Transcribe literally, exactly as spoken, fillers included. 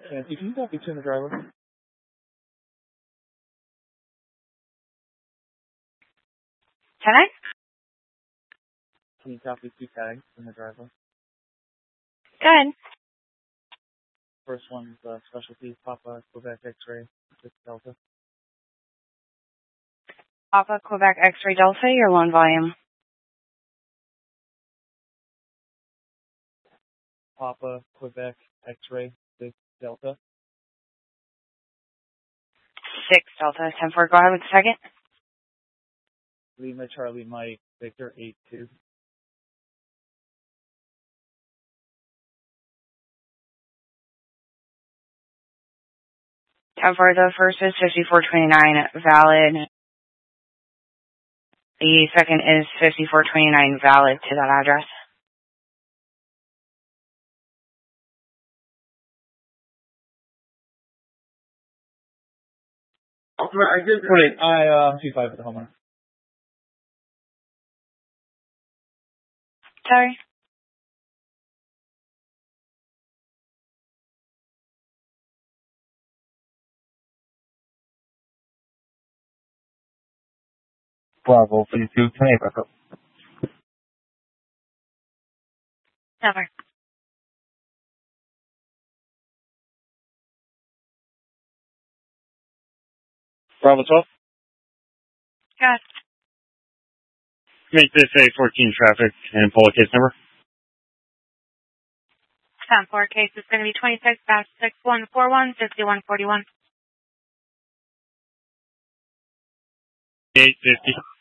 And if you can copy two in the driver. Can I? Can you copy two tags in the driver? Good. First one is uh, specialty Papa Quebec X-ray six Delta. Papa Quebec X-ray Delta, your loan volume. Papa Quebec X-ray six Delta. Six Delta. ten four. Go ahead with the second. Lima Charlie Mike Victor eight two. ten four. The first is fifty-four twenty-nine valid. The second is fifty-four twenty-nine valid to that address. I did put it. I uh two five at the homeowner. Sorry. Bravo, please do. Can I back up? Never. Bravo twelve. Good. Make this a fourteen traffic and pull a case number. ten four case is going to be twenty-six six one four one fifty-one forty-one. eight fifty.